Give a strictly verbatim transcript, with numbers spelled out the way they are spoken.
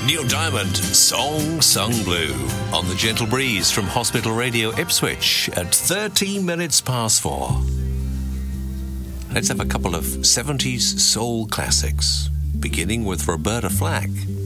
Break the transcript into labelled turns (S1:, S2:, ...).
S1: Neil Diamond, Song Sung Blue, on the Gentle Breeze from Hospital Radio Ipswich at thirteen minutes past four. Let's have a couple of seventies soul classics, beginning with Roberta Flack